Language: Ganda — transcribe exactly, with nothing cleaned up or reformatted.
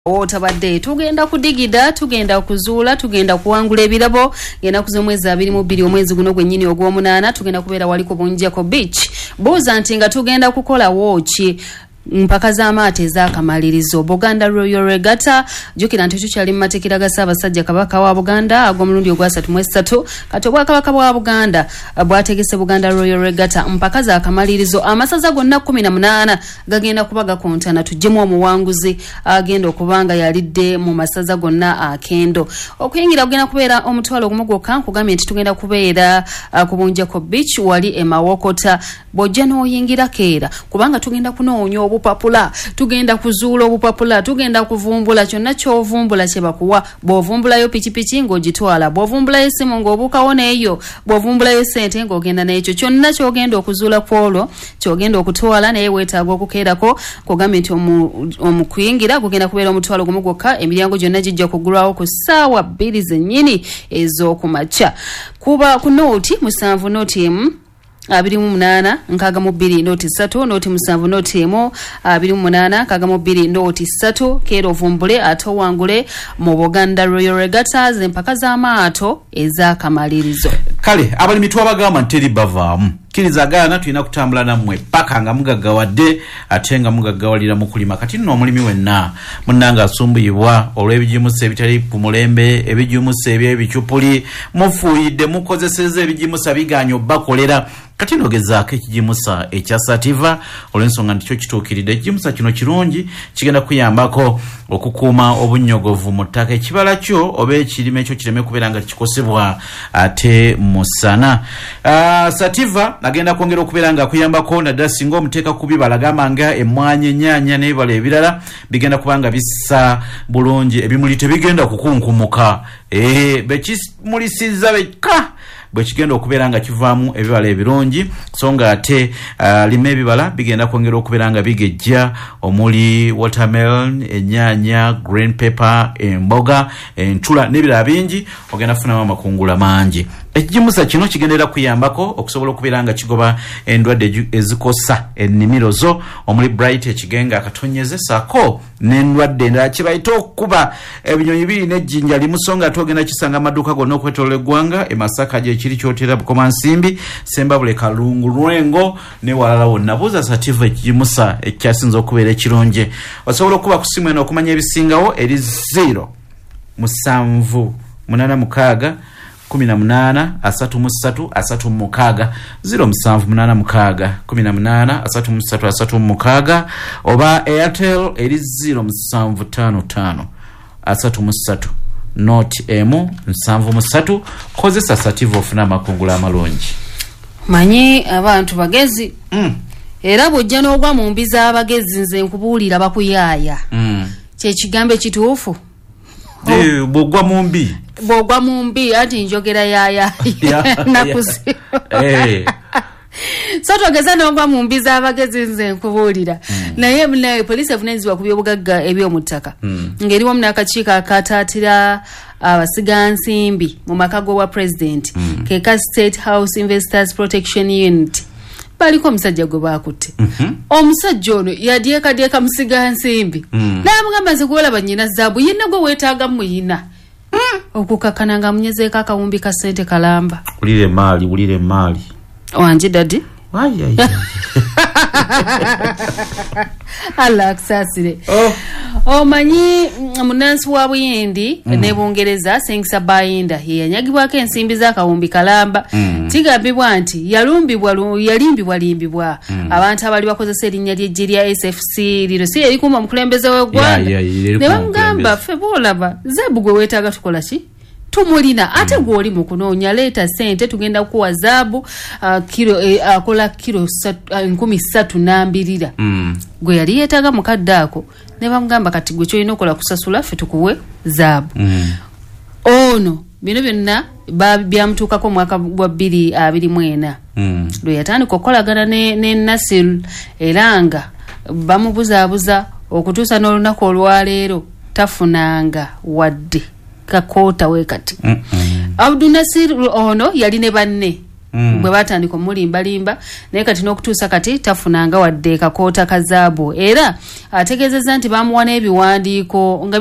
Otabadde tugenda kudigida tugenda kuzuula tugenda kuwangula ebirabo genda kuzomwezi abiri mu bbiri omwezi guno gwennyini ogw'omunaana tugenda kubeera waliko Bunjako Beach buuza nti nga tugenda kukola wooki mpaka z'amaate ez'akamalirizo Buganda Royal Regatta jukira nti tukyali mu mateekera ga Ssaabasajja Kabaka wa Buganda ag'omulundi ogwasatu mu esatu kati Obwakabaka bwa Buganda bwategese Buganda Royal Regatta mpaka z'akamalirizo amasaza gonna kkumi na munaana gagenda kuba gakontana tujjemu omuwanguzi agenda okubanga yalidde mu masaza gonna akendo okuyingira kugenda kubeera omutwalo gumu gwokka nkugambye nti tugenda kubeera uh, ku Bunjako Beach wali e Mawokota bw'ojja n'oyingira keera kubanga tugenda kunoonya obupapula tugenda kuzuula obupapula tugenda kuvumbula kyonna ky'ovumbula kye bakuwa bw'ovumbulayo pikipiki ng'ogitwala bw'ovumbulayo essimu ng'obuukawo n'eyo bw'ovumbulayo ssente ng'ogenda n'ekyo kyonna ky'ogenda okuzuula ku olwo ky'ogenda okutwala naye weetaaga okukeerako kugambye nti omukuyingira gugenda kubeera omutwalo gumu gwokka emiryango gyonna gijja kuggulwawo ku ssaawa bbiri zennyini ez'okumakya kuba ku nooti musanvu nooti emu abiri mu munaana nkaaga mu bbiri nooti ssatu nooti musanvu nooti emu abiri mu munaana nkaaga mu bbiri nooti ssatu keera ovumbule ate owangule mu Buganda Royal Regatta empaka z'amaato ez'akamalirizo kale abalimi twabagamba nti teri bavaamu kirizagana tulina kutambula nammwe paka nga mugaggawadde ate nga mugaggawalira mu kulima kati nno omulimi wenna munnanga asumbuyibwa olw'ebijimusa ebitali ku mulembe ebijimusa eby'ebicupuli mufuuyidde mukozeseza ebijimusa biganya obbakolera kati nogezaako ekijimusa ekya Sativa olw'ensonga nti kyo kituukiridde ekijimusa kino kirungi kigenda kuyambako okukuuma obunnyogovu mu ttaka ekibala kyo oba ekirime ekyo kireme kubeera nga kikosebwa ate musana uh, Sativa nagenda kwongera okubeera nga kuyambako naddala singa omuteeka ku bibala gamba nga emmwanyi ennyaanya n'ebibala ebirala bigenda kubanga bisa bulungi ebimuli tebigenda kukunkumuka eh bekimulisiza beka bwe kigenda okubeera nga kivaamu ebibala ebirungi so nga ate uh, lima ebibala bigenda kwongera okubeera nga bigejja omuli watermelon ennyaanya green pepper emboga entula n'ebirala bingi ogenda kufunamu amakungula mangi ekijimusa kino kigendera kuyambako okusobola okubeera nga kigoba endwadde ezikosa ennimiro zo omuli bright ekigenga akatonyeze saako n'endwadde endala kibayita okuba ebinyonyi biri n'ejjinja limusonga ate ogenda kisanga amaduuka gonna okwetolola eggwanga e Masaka gyekiri kyotera Bukoma Nsimbi Sembabule Kalungu Lwengo ne walala wonna buuza Sativa ekijimusa ekyasinza okubeera ekirungi osobola okuba ku ssimu eno okumanya ebisingawo eri zero musanvu munaana mukaaga kumi na munaana asatu mu ssatu asatu mu mukaaga zero musanvu munaana mukaaga kumi na munaana asatu mu ssatu asatu mu mukaaga oba Airtel eri zero musanvu ttaano ttaano asatu mu ssatu nooti emu nsanvu mu ssatu kozesa Sativa ofuna amakungula amalungi manyi abantu bagezi mm. era bw'ojja n'ogwa mu mbi z'abagezi nze nkubuulira bakuyaaya mm. kyekigambo ekituufu oh. bw'ogwa mu mbi bw'ogwa mu mbi ati njogera yaaya nakuzi hey. so togeza n'ogwa mu mbi z'abagezi nze nkubuulira mm. naye naye poliisi evunaanyizibwa ku by'obugagga eby'omu ttaka mm. ng'eriwo mu n'akakiiko akataatira abasigansimbi mu maka g'obwa pulezidenti mm. keka State House Investors Protection Unit baliko omusajja gwe baakutte mm-hmm. omusajja ono yadyekadyeka musigansimbi mm. n'amugamba nze gwolaba nnyina zaabu yenna gwe weetaaga muyina mm. okukakana nga munyezeeko akawumbi ka ssente kalamba wulire maali wulire maali wanje dadi Ay, ay, Allah akusasire oh. omanyi munansi wa Buyindi mm. ne Bungereza Sengisa Bayinda yanyagibwako ensimbi z'akawumbi kalamba mm. tigambibwa nti yalumbibwa yalimbibwa limbibwa mm. abantu abali bakozesa erinnya ly'ejje lya S F C liro si erikuma omukulembeze w'eggwanga yeah, yeah, ne bamugamba ffe boolaba zaabu gwe weetaaga tukola ki tumulina ate mm. gwoli mu kunoonya leeta sente tugenda kuwa zaabu uh, kilo eh, akola kilo nkumi ssatu n'ambirira mm. gwe yali yeetaaga mukadde ako ne bamugamba kati gwe kyolina okola kusasula ffe tukuwe zaabu mm. ono bino byonna byamutuukako omwaka gwa bbiri abiri mu ena mm. lwe yatandika okukolagana ne, ne Nasir era nga bamubuzaabuza okutuusa n'olunaku olwaleero tafunanga wadde kakoota we kati mm -mm. Abdul Nasir ono yali ne banne mm. bwe batandika omulimbalimba naye kati n'okutuusa kati tafunanga wadde kakoota kazaabu era ategeezezza nti bamuwa n'ebiwandiiko nga